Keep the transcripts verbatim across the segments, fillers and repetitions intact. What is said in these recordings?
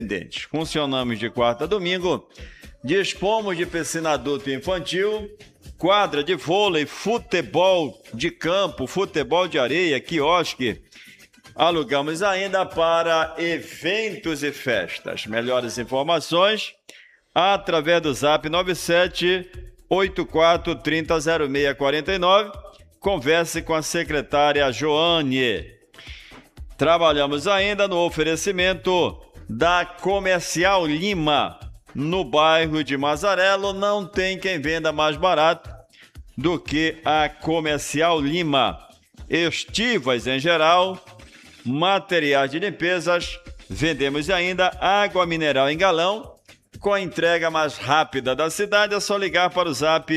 independentes. Funcionamos de quarta a domingo. Dispomos de piscina adulto e infantil, quadra de vôlei, futebol de campo, futebol de areia, quiosque. Alugamos ainda para eventos e festas. Melhores informações através do zap nove sete oito quatro três zero zero seis quatro nove. Converse com a secretária Joane. Trabalhamos ainda no oferecimento da Comercial Lima. No bairro de Mazarelo, não tem quem venda mais barato do que a Comercial Lima. Estivas em geral, materiais de limpezas, vendemos ainda água mineral em galão. Com a entrega mais rápida da cidade, é só ligar para o zap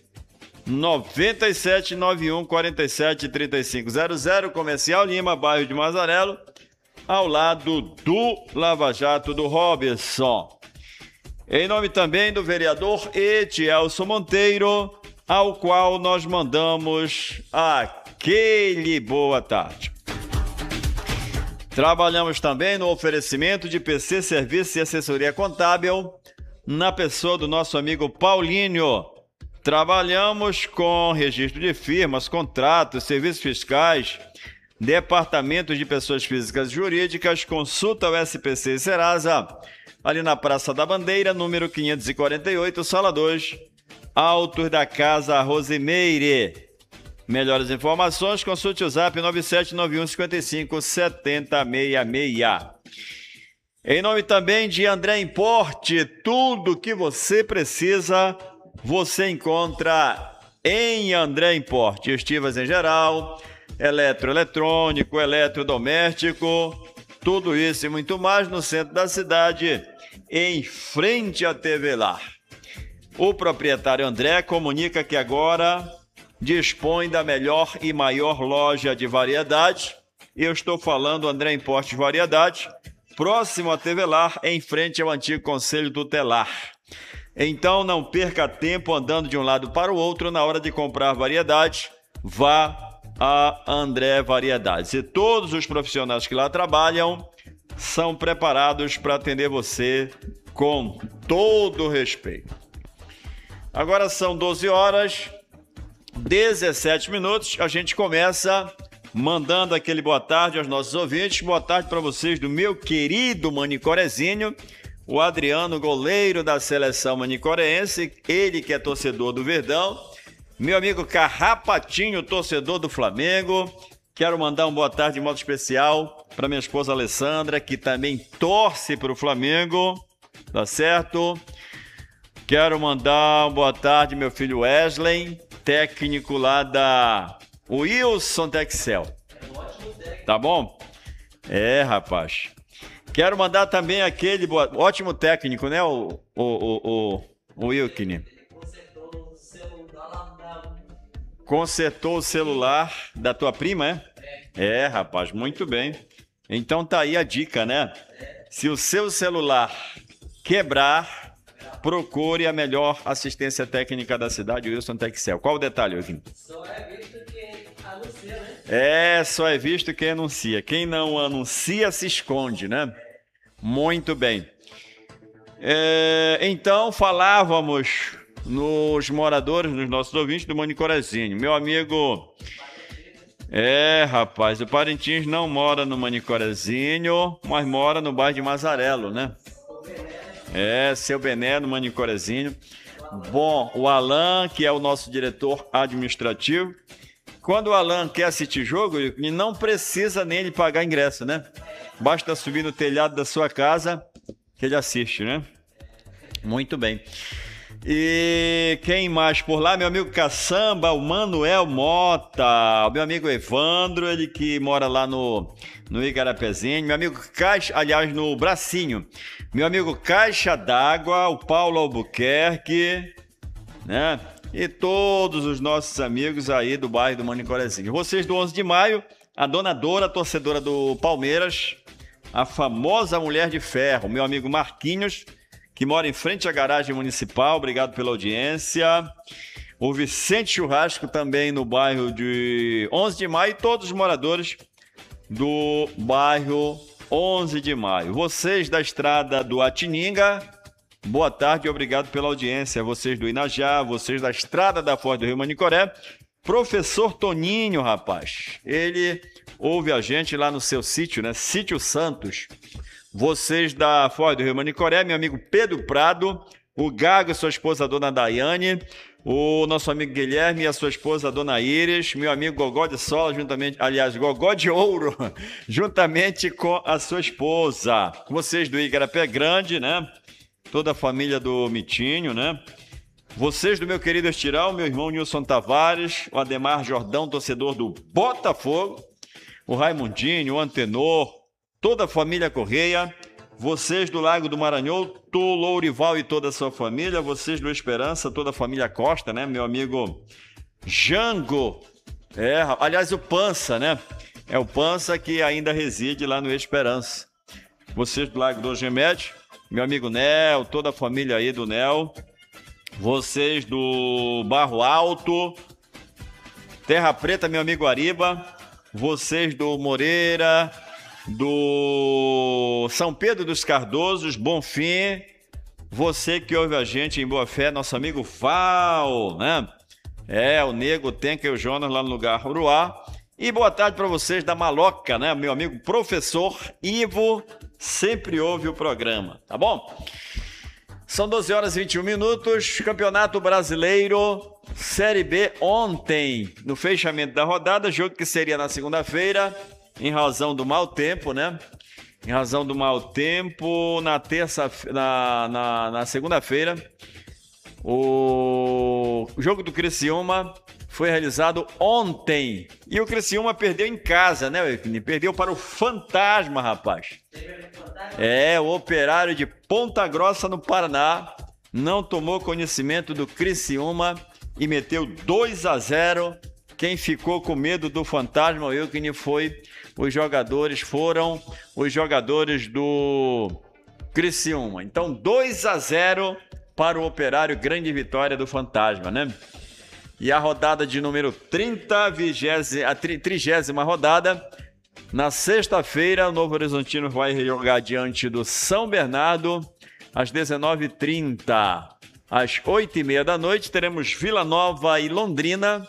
nove sete nove um quatro sete três cinco zero zero, Comercial Lima, bairro de Mazarelo, ao lado do Lava Jato do Robson. Em nome também do vereador Etielson Monteiro, ao qual nós mandamos aquele boa tarde. Trabalhamos também no oferecimento de P C Serviço e Assessoria Contábil, na pessoa do nosso amigo Paulinho. Trabalhamos com registro de firmas, contratos, serviços fiscais, departamentos de pessoas físicas e jurídicas, consulta ao S P C e Serasa, ali na Praça da Bandeira, número quinhentos e quarenta e oito, sala dois, Altos da Casa Rosimeire. Melhores informações, consulte o zap nove sete nove um cinco cinco sete zero seis seis. Em nome também de André Importe, tudo que você precisa, você encontra em André Importe. Estivas em geral, eletroeletrônico, eletrodoméstico, tudo isso e muito mais no centro da cidade, em frente à T V Lar. O proprietário André comunica que agora dispõe da melhor e maior loja de variedades. Eu estou falando André Importes Variedades, próximo à T V Lar, em frente ao antigo Conselho Tutelar. Então não perca tempo andando de um lado para o outro na hora de comprar variedades. Vá a André Variedades. E todos os profissionais que lá trabalham são preparados para atender você com todo respeito. Agora são doze horas, dezessete minutos. A gente começa mandando aquele boa tarde aos nossos ouvintes. Boa tarde para vocês do meu querido Manicorezinho, o Adriano, goleiro da seleção manicoreense, ele que é torcedor do Verdão. Meu amigo Carrapatinho, torcedor do Flamengo. Quero mandar uma boa tarde de modo especial para minha esposa Alessandra, que também torce para o Flamengo, tá certo? Quero mandar uma boa tarde meu filho Wesley, técnico lá da Wilson Texel. Tá bom? É, rapaz. Quero mandar também aquele boa... ótimo técnico, né, o, o, o, o, o Wilkine. Consertou o celular da tua prima, é? É, rapaz, muito bem. Então tá aí a dica, né? Se o seu celular quebrar, procure a melhor assistência técnica da cidade, Wilson Texel. Qual o detalhe, Wilson? Só é visto quem anuncia, né? É, só é visto quem anuncia. Quem não anuncia se esconde, né? Muito bem. É, então, falávamos nos moradores, nos nossos ouvintes do Manicorezinho. Meu amigo... É, rapaz, o Parintins não mora no Manicorezinho, mas mora no bairro de Mazarelo, né? É, seu Bené no Manicorezinho. Bom, o Alan, que é o nosso diretor administrativo, quando o Alan quer assistir jogo, ele não precisa nem de pagar ingresso, né? Basta subir no telhado da sua casa que ele assiste, né? Muito bem. E quem mais por lá? Meu amigo Caçamba, o Manuel Mota, o meu amigo Evandro, ele que mora lá no, no Igarapezinho, meu amigo Caixa, aliás, no Bracinho, meu amigo Caixa d'Água, o Paulo Albuquerque, né? E todos os nossos amigos aí do bairro do Manicorezinho. Vocês do onze de maio, a dona Dora, torcedora do Palmeiras, a famosa Mulher de Ferro, meu amigo Marquinhos, que mora em frente à garagem municipal, obrigado pela audiência. O Vicente Churrasco também no bairro de onze de maio, e todos os moradores do bairro onze de maio. Vocês da estrada do Atininga, boa tarde e obrigado pela audiência. Vocês do Inajá, vocês da estrada da Foz do Rio Manicoré. Professor Toninho, rapaz, ele ouve a gente lá no seu sítio, né? Sítio Santos. Vocês da Foz do Rio Manicoré, meu amigo Pedro Prado, o Gago e sua esposa, a dona Daiane, o nosso amigo Guilherme e a sua esposa, a dona Iris, meu amigo Gogó de Sola, juntamente, aliás, Gogó de Ouro, juntamente com a sua esposa. Vocês do Igarapé Grande, né? Toda a família do Mitinho, né? Vocês do meu querido Estiral, meu irmão Nilson Tavares, o Ademar Jordão, torcedor do Botafogo, o Raimundinho, o Antenor, toda a família Correia, vocês do Lago do Maranhão, o Lourival e toda a sua família, vocês do Esperança, toda a família Costa, né? Meu amigo Jango, é, aliás, o Pança, né? É o Pança que ainda reside lá no Esperança. Vocês do Lago do Gemédio, meu amigo Nel, toda a família aí do Nel, vocês do Barro Alto, Terra Preta, meu amigo Ariba, vocês do Moreira, do São Pedro dos Cardosos, Bonfim, você que ouve a gente em Boa Fé, nosso amigo Val, né? É, o Nego, Tenca e o Jonas lá no lugar Uruá. E boa tarde para vocês da Maloca, né? Meu amigo professor Ivo, sempre ouve o programa, tá bom? São doze horas e vinte e um minutos, Campeonato Brasileiro, Série B ontem, no fechamento da rodada, jogo que seria na segunda-feira, em razão do mau tempo, né? Em razão do mau tempo, na terça, na, na, na segunda-feira, o jogo do Criciúma foi realizado ontem. E o Criciúma perdeu em casa, né, Euclide? Perdeu para o Fantasma, rapaz. É, o Operário de Ponta Grossa, no Paraná, não tomou conhecimento do Criciúma e meteu dois a zero. Quem ficou com medo do Fantasma, o Euclide, foi os jogadores, foram os jogadores do Criciúma. Então, dois a zero para o Operário, grande vitória do Fantasma, né? E a rodada de número trinta, vigésima, a trigésima rodada, na sexta-feira, o Novo Horizontino vai jogar diante do São Bernardo, às dezenove e trinta. Às oito e meia da noite, teremos Vila Nova e Londrina.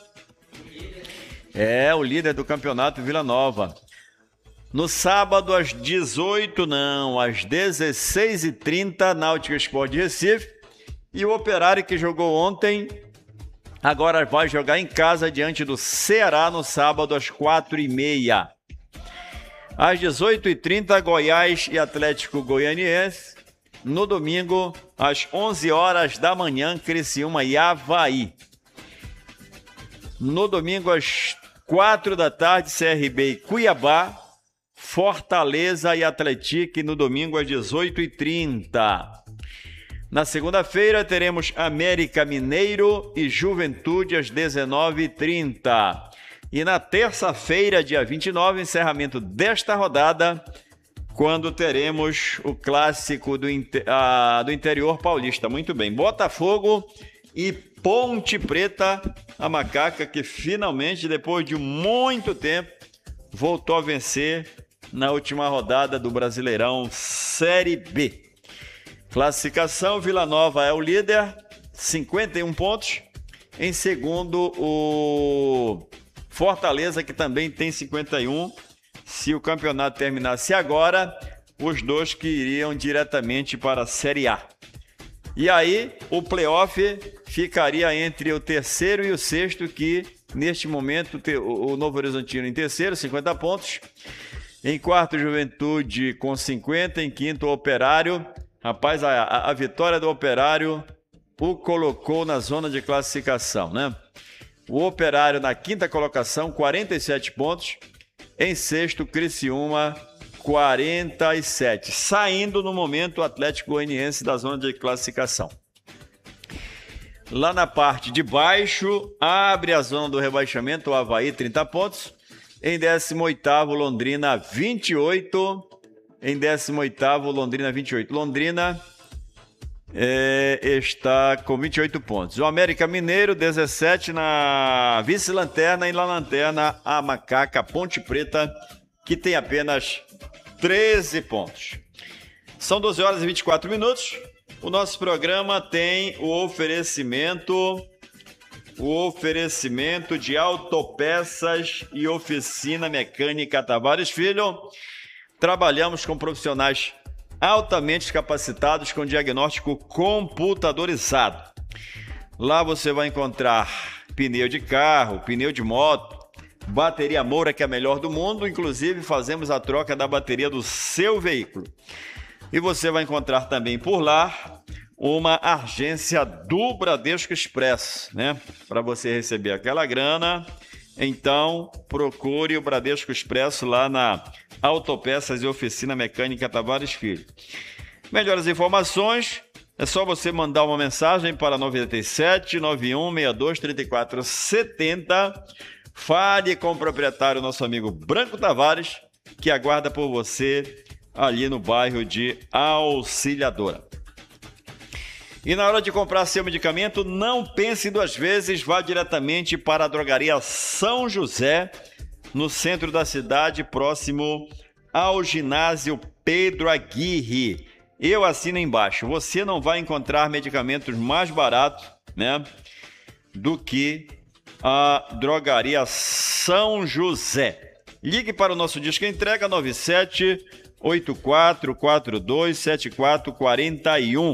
É, o líder do campeonato, Vila Nova. No sábado, às dezoito, não, às dezesseis e trinta, Náutico Sport de Recife. E o Operário, que jogou ontem, agora vai jogar em casa diante do Ceará no sábado às quatro e meia. Às dezoito e trinta, Goiás e Atlético Goianiense. No domingo, às onze horas da manhã, Criciúma e Avaí. No domingo, às quatro da tarde, C R B e Cuiabá. Fortaleza e Atlético no domingo às dezoito e trinta. Na segunda-feira, teremos América Mineiro e Juventude às dezenove e trinta. E na terça-feira, dia vinte e nove, encerramento desta rodada, quando teremos o clássico do, inter... ah, do interior paulista. Muito bem, Botafogo e Ponte Preta, a macaca que finalmente, depois de muito tempo, voltou a vencer na última rodada do Brasileirão Série B. Classificação, Vila Nova é o líder, cinquenta e um pontos. Em segundo, o Fortaleza, que também tem cinquenta e um. Se o campeonato terminasse agora, os dois que iriam diretamente para a Série A. E aí, o playoff ficaria entre o terceiro e o sexto, que neste momento o Novo Horizontino em terceiro, cinquenta pontos. Em quarto, Juventude com cinquenta. Em quinto, o Operário. Rapaz, a, a, a vitória do Operário o colocou na zona de classificação, né? O Operário na quinta colocação, quarenta e sete pontos. Em sexto, Criciúma, quarenta e sete. Saindo no momento o Atlético Goianiense da zona de classificação. Lá na parte de baixo, abre a zona do rebaixamento, o Avaí, trinta pontos. Em décimo oitavo, Londrina, vinte e oito. Em décimo oitavo, Londrina, vinte e oito. Londrina é, está com vinte e oito pontos. O América Mineiro, dezessete na vice-lanterna. E na lanterna, a macaca Ponte Preta, que tem apenas treze pontos. São doze horas e vinte e quatro minutos. O nosso programa tem o oferecimento, o oferecimento de autopeças e oficina mecânica Tavares Filho. Trabalhamos com profissionais altamente capacitados com diagnóstico computadorizado. Lá você vai encontrar pneu de carro, pneu de moto, bateria Moura, que é a melhor do mundo. Inclusive, fazemos a troca da bateria do seu veículo. E você vai encontrar também por lá uma agência do Bradesco Expresso, né? Para você receber aquela grana, então procure o Bradesco Expresso lá na Autopeças e Oficina Mecânica Tavares Filho. Melhores informações, é só você mandar uma mensagem para nove sete nove um seis dois três quatro sete zero. Fale com o proprietário, nosso amigo Branco Tavares, que aguarda por você ali no bairro de Auxiliadora. E na hora de comprar seu medicamento, não pense duas vezes, vá diretamente para a drogaria São José, no centro da cidade, próximo ao ginásio Pedro Aguirre. Eu assino embaixo, você não vai encontrar medicamentos mais baratos, né, do que a drogaria São José. Ligue para o nosso disco entrega nove sete oito quatro quatro dois sete quatro quatro um.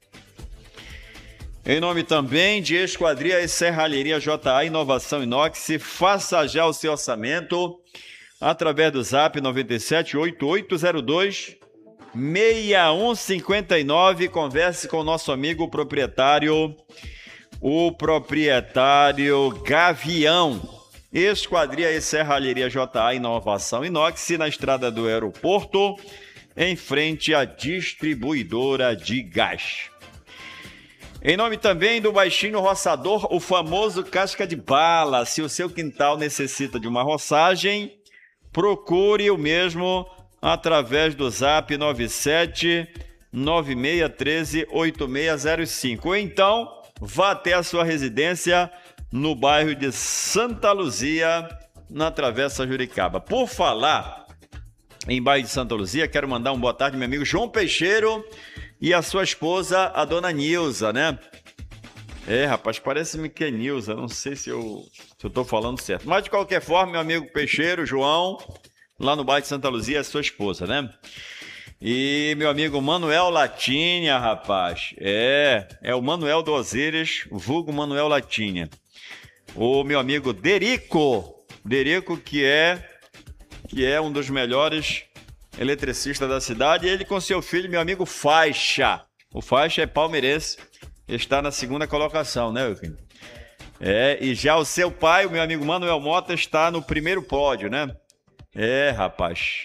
Em nome também de Esquadria e Serralheria J A Inovação Inox, faça já o seu orçamento através do zap nove sete oito oito zero dois seis um cinco nove. Converse com o nosso amigo proprietário, o proprietário Gavião. Esquadria e Serralheria J A Inovação Inox, na estrada do aeroporto, em frente à distribuidora de gás. Em nome também do Baixinho Roçador, o famoso casca de bala. Se o seu quintal necessita de uma roçagem, procure o mesmo através do zap nove sete nove seis um três oito seis zero cinco. Ou então, vá até a sua residência no bairro de Santa Luzia, na Travessa Juricaba. Por falar em bairro de Santa Luzia, quero mandar um boa tarde, meu amigo João Peixeiro e a sua esposa, a dona Nilza, né? É, rapaz, parece-me que é Nilza, não sei se eu se eu tô falando certo. Mas, de qualquer forma, meu amigo Peixeiro, João, lá no bairro de Santa Luzia, a sua esposa, né? E meu amigo Manuel Latinha, rapaz, é, é o Manuel do Osíris, vulgo Manuel Latinha. O meu amigo Derico, Derico que é, que é um dos melhores eletricistas da cidade, e ele com seu filho, meu amigo Faixa. O Faixa é palmeirense, está na segunda colocação, né, meu filho? É, e já o seu pai, o meu amigo Manuel Mota, está no primeiro pódio, né? É, rapaz.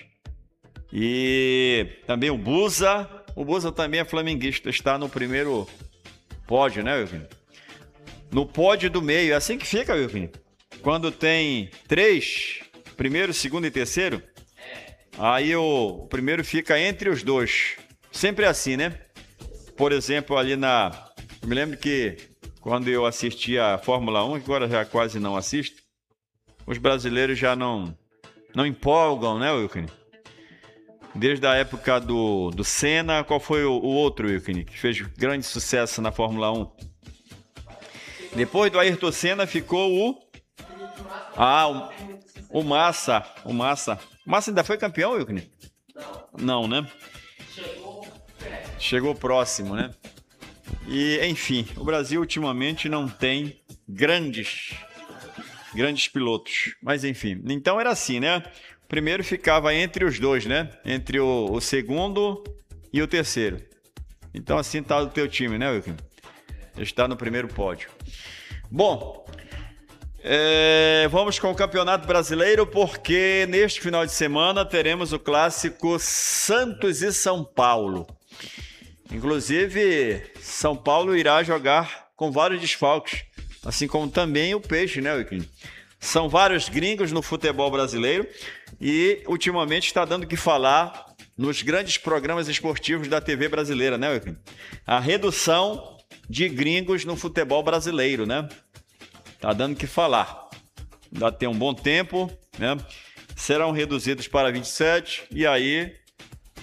E também o Buza, o Buza também é flamenguista, está no primeiro pódio, né, meu filho? No pódio do meio, é assim que fica, meu filho? Quando tem três, primeiro, segundo e terceiro, aí o, o primeiro fica entre os dois. Sempre assim, né? Por exemplo, ali na... Eu me lembro que quando eu assistia a Fórmula um, agora já quase não assisto, os brasileiros já não, não empolgam, né, Wilkin? Desde a época do, do Senna, qual foi o, o outro, Wilkin, que fez grande sucesso na Fórmula um? Depois do Ayrton Senna ficou o... Ah, o, o Massa. O Massa. O Massa ainda foi campeão, Wilkin? Não, né? Chegou próximo, né? E, enfim, o Brasil ultimamente não tem grandes, grandes pilotos. Mas, enfim, então era assim, né? O primeiro ficava entre os dois, né? Entre o, o segundo e o terceiro. Então, assim tá o teu time, né, Wilkin? Está no primeiro pódio. Bom, é, vamos com o Campeonato Brasileiro, porque neste final de semana teremos o clássico Santos e São Paulo. Inclusive, São Paulo irá jogar com vários desfalques, assim como também o Peixe, né, Wilkin? São vários gringos no futebol brasileiro e ultimamente está dando o que falar nos grandes programas esportivos da T V brasileira, né, Wilkin? A redução de gringos no futebol brasileiro, né? Tá dando o que falar. Ainda tem um bom tempo, né? Serão reduzidos para vinte e sete e aí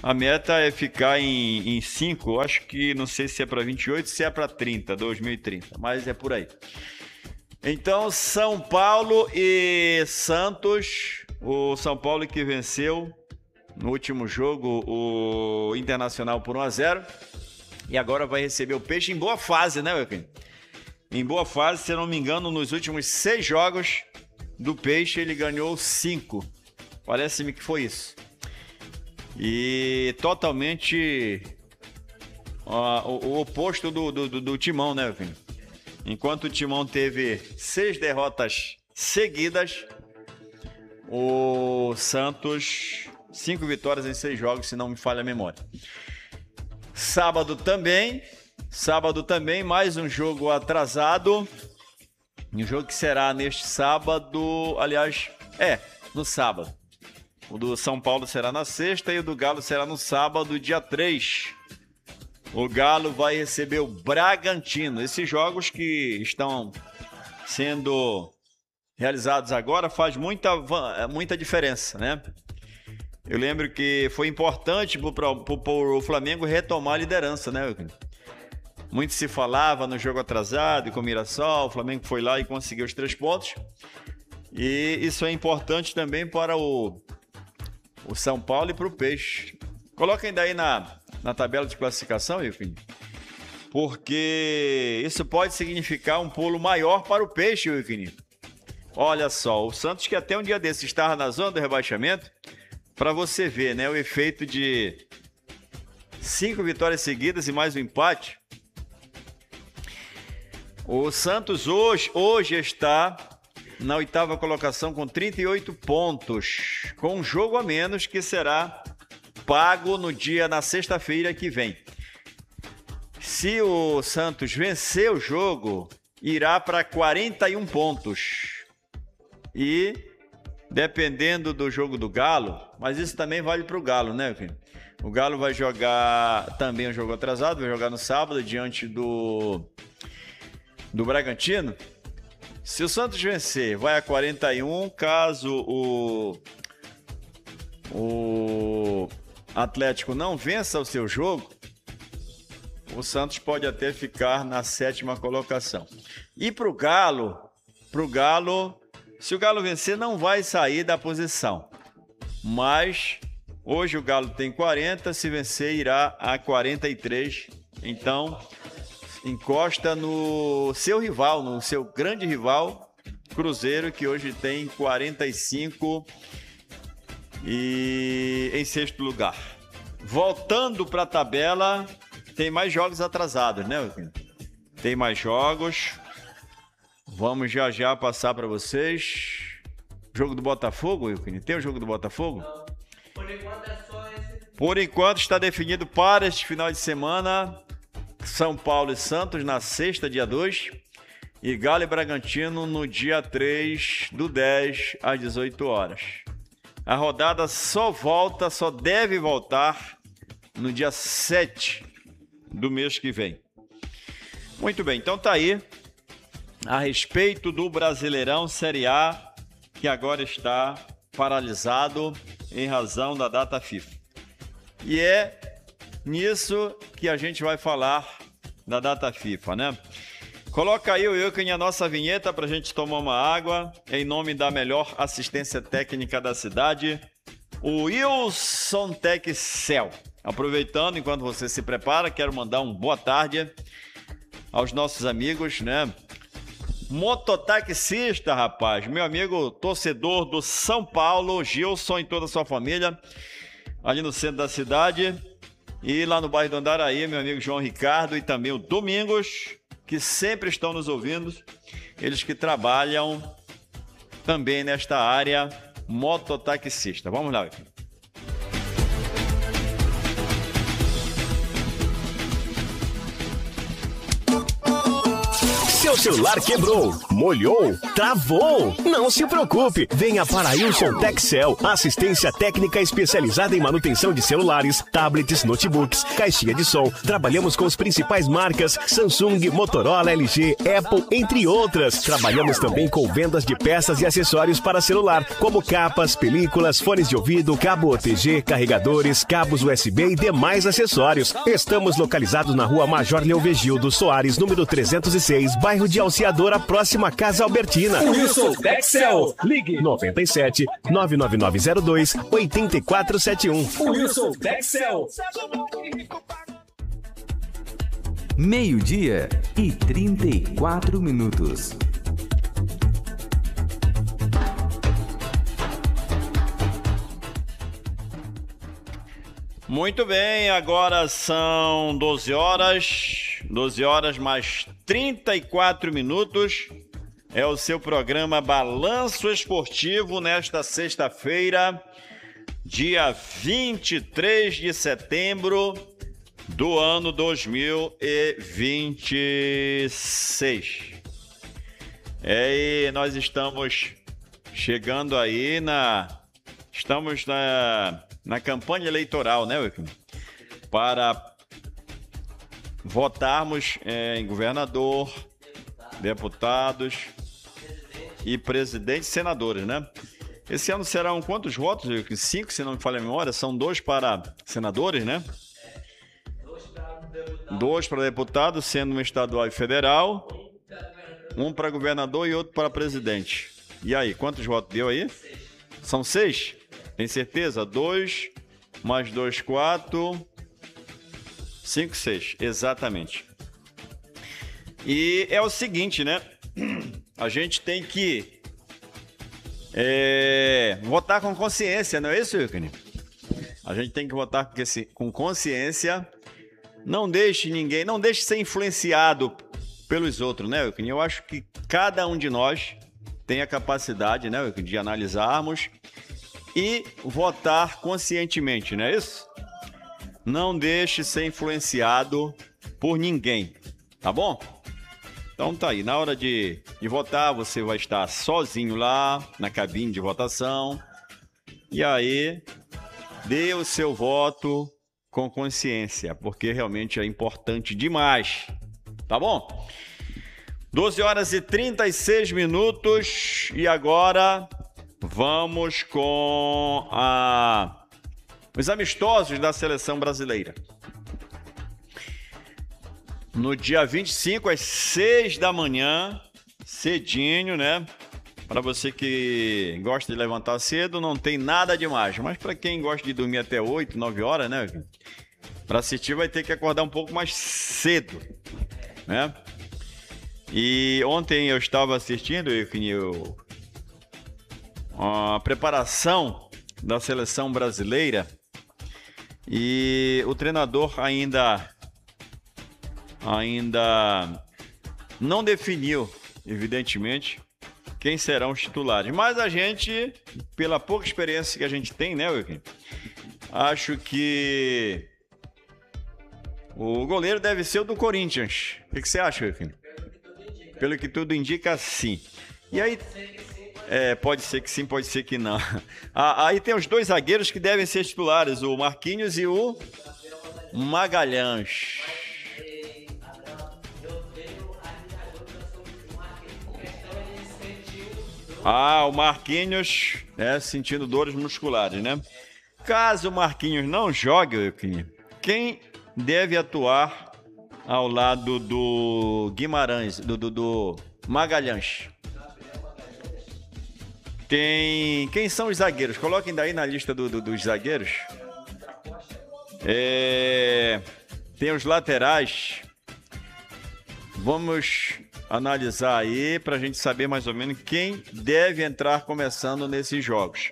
A meta é ficar em cinco, acho que não sei se é para vinte e oito, se é para trinta, dois mil e trinta, mas é por aí. Então, São Paulo e Santos, o São Paulo que venceu no último jogo o Internacional por um a zero e agora vai receber o Peixe em boa fase, né, Wilkin? Em boa fase, se eu não me engano, nos últimos seis jogos do Peixe ele ganhou cinco, parece-me que foi isso. E totalmente ó, o, o oposto do, do, do, do Timão, né, filho? Enquanto o Timão teve seis derrotas seguidas, o Santos, cinco vitórias em seis jogos, se não me falha a memória. Sábado também, sábado também, mais um jogo atrasado. Um jogo que será neste sábado, aliás, é, no sábado. O do São Paulo será na sexta e o do Galo será no sábado, dia três. O Galo vai receber o Bragantino. Esses jogos que estão sendo realizados agora faz muita, muita diferença, né? Eu lembro que foi importante para o Flamengo retomar a liderança, né? Muito se falava no jogo atrasado com o Mirassol, o Flamengo foi lá e conseguiu os três pontos. E isso é importante também para o O São Paulo e para o Peixe. Coloquem daí na, na tabela de classificação, Wilkin, porque isso pode significar um pulo maior para o Peixe, Wilkin. Olha só, o Santos que até um dia desse estava na zona do rebaixamento, para você ver, né, o efeito de cinco vitórias seguidas e mais um empate. O Santos hoje, hoje está na oitava colocação com trinta e oito pontos, com um jogo a menos que será pago no dia, na sexta-feira que vem. Se o Santos vencer o jogo, irá para quarenta e um pontos. E, dependendo do jogo do Galo, mas isso também vale para o Galo, né, filho? O Galo vai jogar também um jogo atrasado, vai jogar no sábado diante do, do Bragantino. Se o Santos vencer, vai a quarenta e um. Caso o, o Atlético não vença o seu jogo, o Santos pode até ficar na sétima colocação. E para o Galo, pro Galo, se o Galo vencer, não vai sair da posição. Mas hoje o Galo tem quarenta, se vencer, irá a quarenta e três. Então encosta no seu rival, no seu grande rival, Cruzeiro, que hoje tem quarenta e cinco e em sexto lugar. Voltando para a tabela, tem mais jogos atrasados, né, Wilkin? Tem mais jogos. Vamos já já passar para vocês. Jogo do Botafogo, Wilkin? Tem o jogo do Botafogo? Não. Por enquanto é só esse. Por enquanto está definido para este final de semana São Paulo e Santos na sexta, dia dois, e Galo e Bragantino no dia três do dez, às dezoito horas. A rodada só volta, só deve voltar no dia sete do mês que vem. Muito bem, então tá aí a respeito do Brasileirão Série A, que agora está paralisado em razão da data FIFA. E é nisso que a gente vai falar da data FIFA, né? Coloca aí, Wilkin, a nossa vinheta para a gente tomar uma água, em nome da melhor assistência técnica da cidade, o Wilson Texcel. Aproveitando, enquanto você se prepara, quero mandar um boa tarde aos nossos amigos, né? Mototaxista, rapaz, meu amigo torcedor do São Paulo, Gilson e toda a sua família, ali no centro da cidade. E lá no bairro do Andaraí, meu amigo João Ricardo e também o Domingos, que sempre estão nos ouvindo. Eles que trabalham também nesta área mototaxista. Vamos lá, Wilson. Seu Seu celular quebrou, molhou, travou? Não se preocupe, venha para a Wilson Texel, assistência técnica especializada em manutenção de celulares, tablets, notebooks, caixinha de som. Trabalhamos com as principais marcas Samsung, Motorola, L G, Apple, entre outras. Trabalhamos também com vendas de peças e acessórios para celular, como capas, películas, fones de ouvido, cabo O T G, carregadores, cabos U S B e demais acessórios. Estamos localizados na rua Major Leovegildo Soares, número trezentos e seis, bairro de Alciadora, próxima à Casa Albertina. Wilson Texel, ligue noventa e sete, nove nove nove zero dois, oito quatro sete um. Wilson Texel. Meio-dia e trinta e quatro minutos. Muito bem, agora são doze horas, doze horas mais trinta e quatro minutos. É o seu programa Balanço Esportivo nesta sexta-feira, dia vinte e três de setembro do ano dois mil e vinte e seis. É, e nós estamos chegando aí na... Estamos na... na campanha eleitoral, né, Wilkin? Para votarmos é, em governador, deputados e presidentes e senadores, né? Esse ano serão quantos votos, Wilkin? Cinco, se não me falha a memória. São dois para senadores, né? Dois para deputado, sendo um estadual e federal. Um para governador e outro para presidente. E aí, quantos votos deu aí? São seis? Tem certeza? Dois, mais dois, quatro, cinco, seis. Exatamente. E é o seguinte, né? A gente tem que é, votar com consciência, não é isso, Wilkin? A gente tem que votar com consciência. Não deixe ninguém, não deixe ser influenciado pelos outros, né, Wilkin? Eu acho que cada um de nós tem a capacidade, né, Wilkin, de analisarmos e votar conscientemente, não é isso? Não deixe ser influenciado por ninguém, tá bom? Então tá aí, na hora de, de votar, você vai estar sozinho lá na cabine de votação. E aí, dê o seu voto com consciência, porque realmente é importante demais, tá bom? doze horas e trinta e seis minutos e agora... Vamos com a... os amistosos da seleção brasileira. No dia vinte e cinco, às seis da manhã, cedinho, né? Para você que gosta de levantar cedo, não tem nada demais. Mas para quem gosta de dormir até oito, nove horas, né? Para assistir vai ter que acordar um pouco mais cedo, né? E ontem eu estava assistindo, eu... eu a preparação da seleção brasileira e o treinador ainda ainda não definiu, evidentemente, quem serão os titulares. Mas a gente, pela pouca experiência que a gente tem, né, Wilkin? Acho que o goleiro deve ser o do Corinthians. O que você acha, Wilkin? Pelo que tudo indica, sim. E aí... É, pode ser que sim, pode ser que não. Ah, aí tem os dois zagueiros que devem ser titulares, o Marquinhos e o Magalhães. Ah, o Marquinhos, é, sentindo dores musculares, né? Caso o Marquinhos não jogue, quem deve atuar ao lado do Guimarães, do, do, do Magalhães? Tem... Quem são os zagueiros? Coloquem daí na lista do, do, dos zagueiros. É... Tem os laterais. Vamos analisar aí para a gente saber mais ou menos quem deve entrar começando nesses jogos.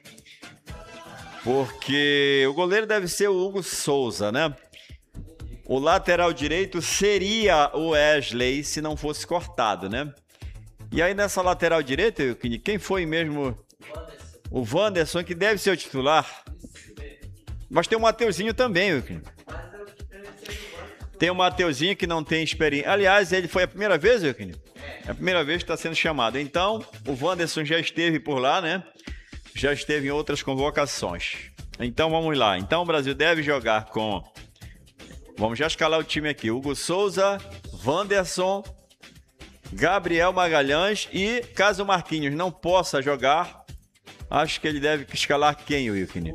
Porque o goleiro deve ser o Hugo Souza, né? O lateral direito seria o Wesley se não fosse cortado, né? E aí nessa lateral direita, quem foi mesmo? O Wanderson, que deve ser o titular. Mas tem o Mateuzinho também, Wilkin. Tem o Mateuzinho que não tem experiência. Aliás, ele foi a primeira vez, Wilkin? É a primeira vez que está sendo chamado. Então, o Wanderson já esteve por lá, né? Já esteve em outras convocações. Então, vamos lá. Então, o Brasil deve jogar com... Vamos já escalar o time aqui. Hugo Souza, Wanderson, Gabriel Magalhães e, caso o Marquinhos não possa jogar, acho que ele deve escalar quem, Wilkine?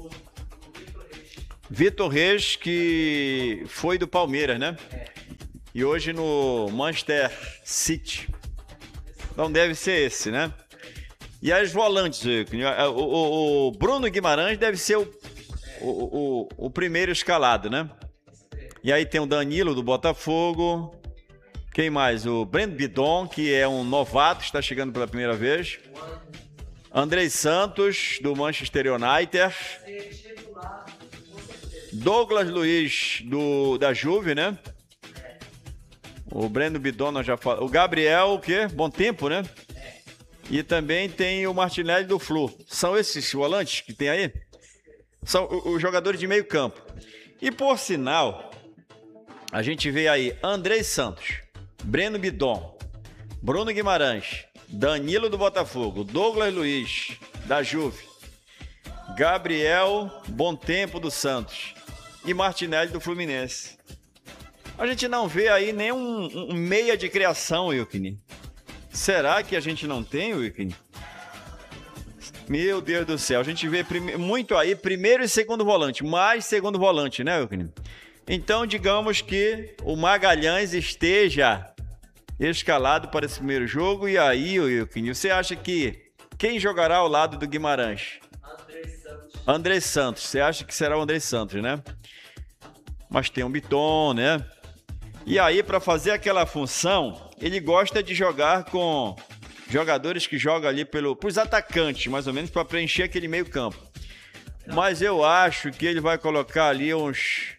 Vitor Reis, que foi do Palmeiras, né? E hoje no Manchester City. Então deve ser esse, né? E as volantes, Wilkine? O, o, o Bruno Guimarães deve ser o, o, o, o primeiro escalado, né? E aí tem o Danilo do Botafogo. Quem mais? O Breno Bidon, que é um novato, está chegando pela primeira vez. Andrei Santos, do Manchester United. Douglas Luiz, do, da Juve, né? O Breno Bidon, nós já falamos. O Gabriel, o quê? Bom Tempo, né? E também tem o Martinelli do Flu. São esses volantes que tem aí? São os jogadores de meio campo. E por sinal, a gente vê aí Andrei Santos, Breno Bidon, Bruno Guimarães, Danilo do Botafogo, Douglas Luiz, da Juve, Gabriel Bom Tempo do Santos e Martinelli do Fluminense. A gente não vê aí nenhum um meia de criação, Wilkine. Será que a gente não tem, Wilkine? Meu Deus do céu, a gente vê prime... muito aí primeiro e segundo volante, mais segundo volante, né, Wilkine? Então, digamos que o Magalhães esteja escalado para esse primeiro jogo. E aí, Wilkine, você acha que quem jogará ao lado do Guimarães? Andrei Santos. Andrei Santos. Você acha que será o Andrei Santos, né? Mas tem um Biton, né? E aí, para fazer aquela função, ele gosta de jogar com jogadores que jogam ali pelo, pros atacantes, mais ou menos, para preencher aquele meio campo. Mas eu acho que ele vai colocar ali uns...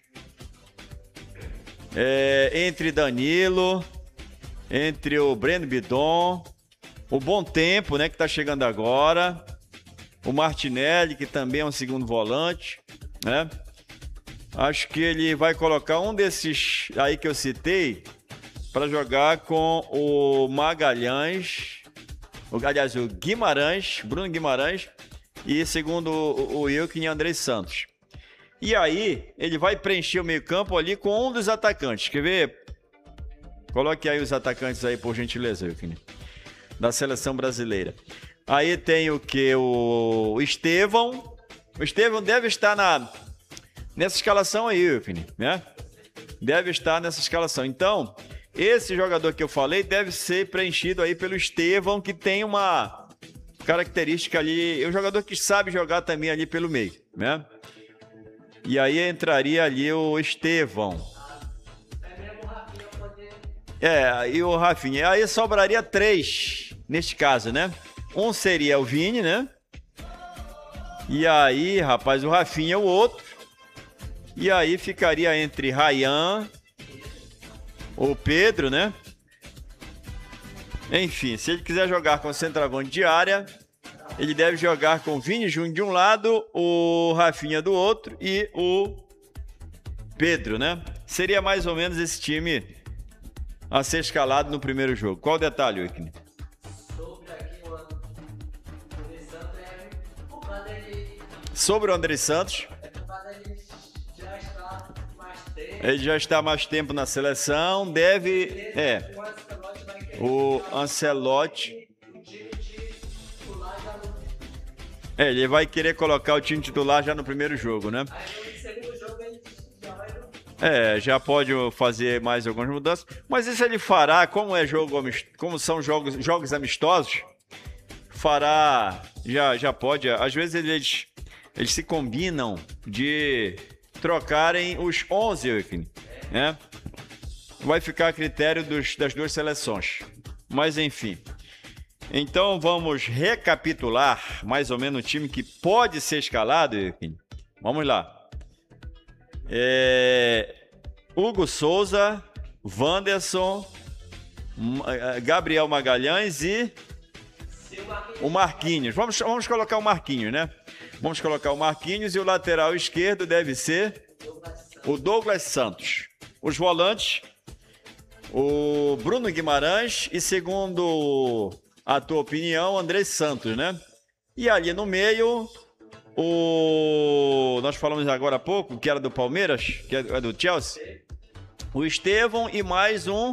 É, entre Danilo, entre o Breno Bidon, o Bom Tempo, né, que tá chegando agora, o Martinelli, que também é um segundo volante, né? Acho que ele vai colocar um desses aí que eu citei para jogar com o Magalhães, o, aliás, o Guimarães, Bruno Guimarães e, segundo o, o Wilkine, Andrei Santos. E aí, ele vai preencher o meio-campo ali com um dos atacantes. Quer ver? Coloque aí os atacantes aí, por gentileza, Wilkine, da seleção brasileira. Aí tem o que? O Estevão. O Estevão deve estar na, nessa escalação aí, Wilkine, né? Deve estar nessa escalação. Então, esse jogador que eu falei deve ser preenchido aí pelo Estevão, que tem uma característica ali. É um jogador que sabe jogar também ali pelo meio, né? E aí entraria ali o Estevão. É, e o Rafinha. Aí sobraria três, neste caso, né? Um seria o Vini, né? E aí, rapaz, o Rafinha é o outro. E aí ficaria entre Ryan, o Pedro, né? Enfim, se ele quiser jogar com centroavante de área, ele deve jogar com o Vini Júnior de um lado, o Rafinha do outro e o Pedro, né? Seria mais ou menos esse time a ser escalado no primeiro jogo. Qual o detalhe, Wilkine? Sobre o Andrei Santos. Ele já está há mais tempo na seleção, deve... É, o Ancelotti... É, ele vai querer colocar o time titular já no primeiro jogo, né? É, já pode fazer mais algumas mudanças. Mas isso ele fará, como é jogo, como são jogos, jogos amistosos, fará, já, já pode. Às vezes eles, eles se combinam de trocarem os onze, né? Vai ficar a critério dos, das duas seleções. Mas enfim. Então vamos recapitular mais ou menos o time que pode ser escalado. Vamos lá. É... Hugo Souza, Wanderson, Gabriel Magalhães e o Marquinhos. Vamos, vamos colocar o Marquinhos, né? Vamos colocar o Marquinhos e o lateral esquerdo deve ser o Douglas Santos. Os volantes, o Bruno Guimarães e, segundo a tua opinião, André Santos, né? E ali no meio, o... nós falamos agora há pouco, que era do Palmeiras, que é do Chelsea, o Estevão e mais um...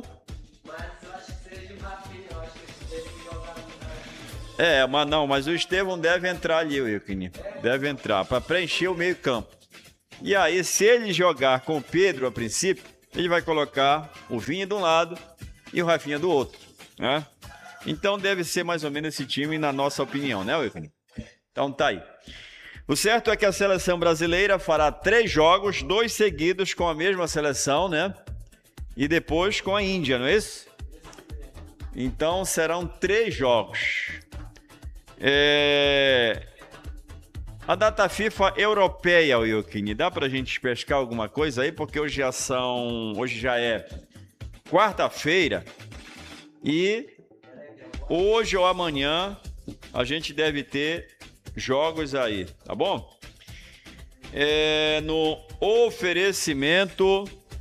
É, mas não, mas o Estevão deve entrar ali, Wilkin. Deve entrar, para preencher o meio campo. E aí, se ele jogar com o Pedro a princípio, ele vai colocar o Vinha de um lado e o Rafinha do outro, né? Então deve ser mais ou menos esse time, na nossa opinião, né, Wilkin? Então tá aí. O certo é que a seleção brasileira fará três jogos, dois seguidos com a mesma seleção, né? E depois com a Índia, não é isso? Então serão três jogos. É... A data FIFA europeia, Wilkin, dá pra gente pescar alguma coisa aí? Porque hoje já são... Hoje já é quarta-feira e hoje ou amanhã a gente deve ter jogos aí, tá bom? É... No oferecimento...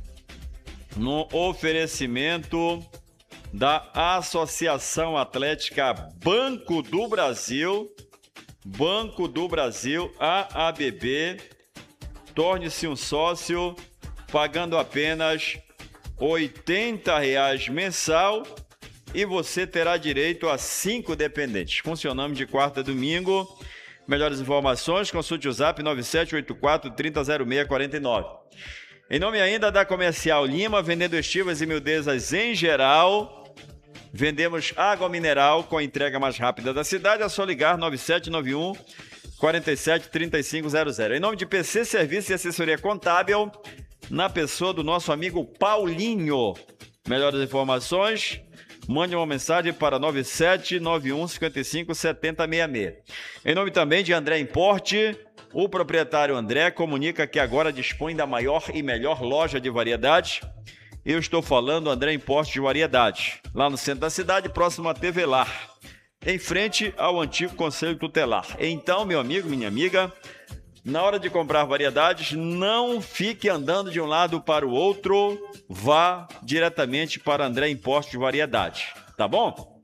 No oferecimento... da Associação Atlética Banco do Brasil, Banco do Brasil, A A B B, torne-se um sócio pagando apenas oitenta reais mensal e você terá direito a cinco dependentes. Funcionamos de quarta a domingo. Melhores informações, consulte o zap nove sete oito quatro, três zero zero seis quatro nove. Em nome ainda da Comercial Lima, vendendo estivas e miudezas em geral. Vendemos água mineral com a entrega mais rápida da cidade. É só ligar nove sete nove um, quatro sete, três cinco zero zero. Em nome de P C Serviço e Assessoria Contábil, na pessoa do nosso amigo Paulinho. Melhores informações, mande uma mensagem para nove sete nove um, cinco cinco, sete zero seis seis. Em nome também de André Importe, o proprietário André comunica que agora dispõe da maior e melhor loja de variedades. Eu estou falando André Importe de Variedades, lá no centro da cidade, próximo à T V Lar, em frente ao antigo Conselho Tutelar. Então, meu amigo, minha amiga, na hora de comprar variedades, não fique andando de um lado para o outro, vá diretamente para André Importe de Variedades, tá bom?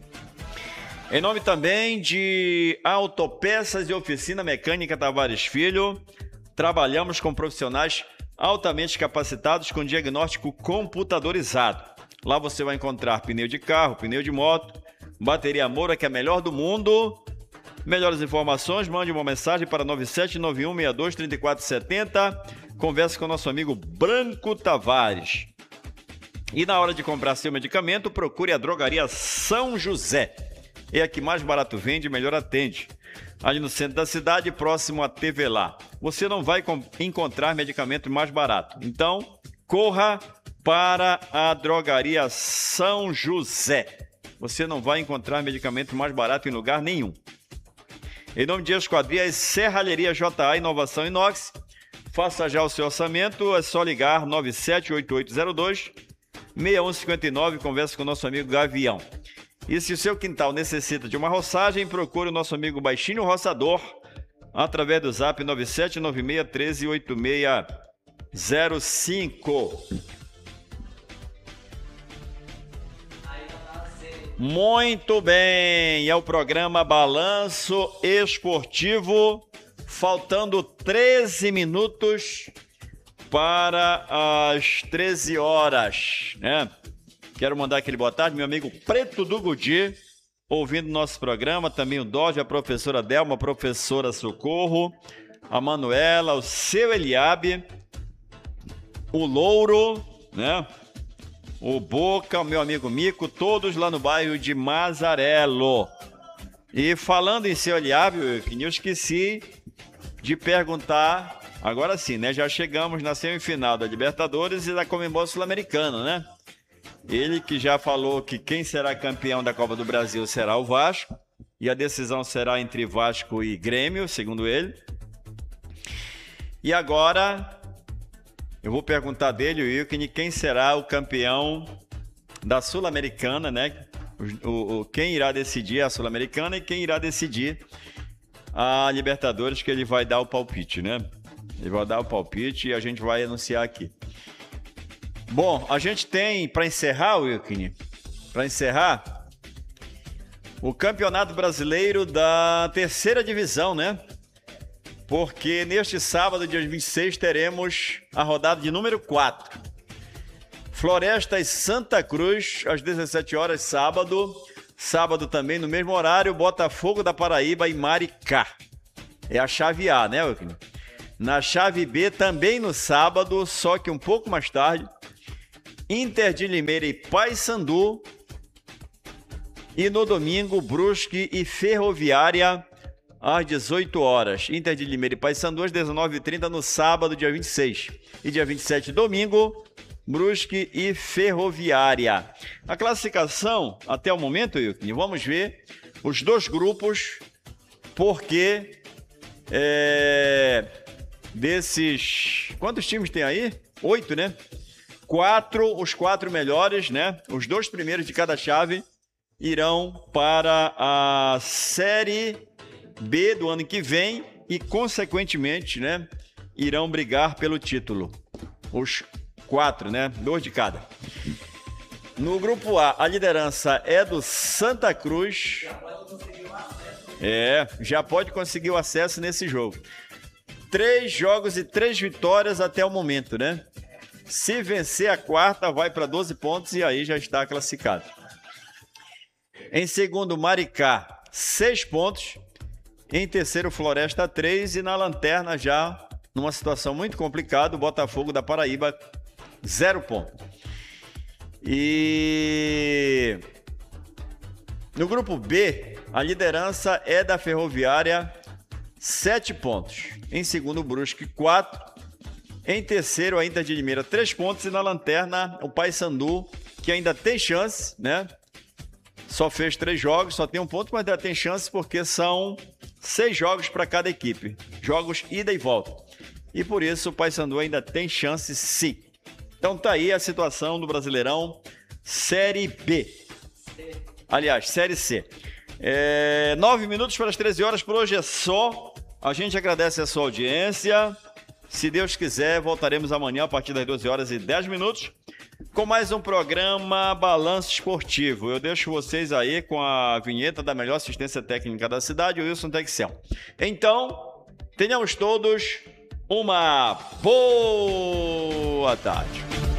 Em nome também de Autopeças e Oficina Mecânica Tavares Filho, trabalhamos com profissionais altamente capacitados com diagnóstico computadorizado. Lá você vai encontrar pneu de carro, pneu de moto, bateria Moura, que é a melhor do mundo. Melhores informações, mande uma mensagem para nove sete nove um, seis dois, três quatro sete zero. Converse com o nosso amigo Branco Tavares. E na hora de comprar seu medicamento, procure a Drogaria São José. É a que mais barato vende e melhor atende. Ali no centro da cidade, próximo à T V Lá. Você não vai encontrar medicamento mais barato. Então, corra para a Drogaria São José. Você não vai encontrar medicamento mais barato em lugar nenhum. Em nome de Esquadrias Serralheria J A Inovação Inox, faça já o seu orçamento. É só ligar nove sete oito oito zero dois, seis um cinco nove. Converse com o nosso amigo Gavião. E se o seu quintal necessita de uma roçagem, procure o nosso amigo Baixinho Roçador através do zap nove sete nove seis um três oito seis zero cinco. Muito bem, é o programa Balanço Esportivo, faltando treze minutos para as treze horas, né? Quero mandar aquele boa tarde, meu amigo Preto do Gudi, ouvindo nosso programa, também o Dodge, a professora Delma, a professora Socorro, a Manuela, o seu Eliabe, o Louro, né? O Boca, o meu amigo Mico, todos lá no bairro de Mazarelo. E falando em seu Eliabe, eu esqueci de perguntar, agora sim, né? Já chegamos na semifinal da Libertadores e da Conmebol Sul-Americana, né? Ele que já falou que quem será campeão da Copa do Brasil será o Vasco, e a decisão será entre Vasco e Grêmio, segundo ele. E agora eu vou perguntar dele, o Wilkin, quem será o campeão da Sul-Americana, né? O, o, quem irá decidir a Sul-Americana e quem irá decidir a Libertadores, que ele vai dar o palpite, né? Ele vai dar o palpite e a gente vai anunciar aqui. Bom, a gente tem, para encerrar, Wilkin, para encerrar, o Campeonato Brasileiro da terceira divisão, né? Porque neste sábado, dia vinte e seis, teremos a rodada de número quatro. Floresta e Santa Cruz, às dezessete horas, sábado. Sábado também, no mesmo horário, Botafogo da Paraíba e Maricá. É a chave A, né, Wilkin? Na chave B, também no sábado, só que um pouco mais tarde, Inter de Limeira e Paysandu. E no domingo, Brusque e Ferroviária, às dezoito horas. Inter de Limeira e Paysandu, às dezenove e trinta, no sábado, dia vinte e seis. E dia vinte e sete, domingo, Brusque e Ferroviária. A classificação, até o momento, Wilkin, vamos ver os dois grupos, porque é, desses... Quantos times tem aí? Oito, né? Quatro, os quatro melhores, né? Os dois primeiros de cada chave irão para a Série B do ano que vem e, consequentemente, né, irão brigar pelo título. Os quatro, né? Dois de cada. No grupo A, a liderança é do Santa Cruz. É, já pode conseguir o acesso nesse jogo. Três jogos e três vitórias até o momento, né? Se vencer a quarta, vai para doze pontos e aí já está classificado. Em segundo, Maricá, seis pontos. Em terceiro, Floresta, três. E na lanterna, já numa situação muito complicada, o Botafogo da Paraíba, zero pontos. E no grupo B, a liderança é da Ferroviária, sete pontos. Em segundo, Brusque, quatro. Em terceiro, a Inter de Limeira, três pontos. E na lanterna, o Paysandu, que ainda tem chance, né? Só fez três jogos, só tem um ponto, mas ainda tem chance porque são seis jogos para cada equipe. Jogos ida e volta. E por isso o Paysandu ainda tem chance, sim. Então tá aí a situação do Brasileirão Série B. Aliás, Série C. É, nove minutos para as treze horas, por hoje é só. A gente agradece a sua audiência. Se Deus quiser, voltaremos amanhã a partir das doze horas e dez minutos com mais um programa Balanço Esportivo. Eu deixo vocês aí com a vinheta da melhor assistência técnica da cidade, o Wilson Texel. Então, tenhamos todos uma boa tarde.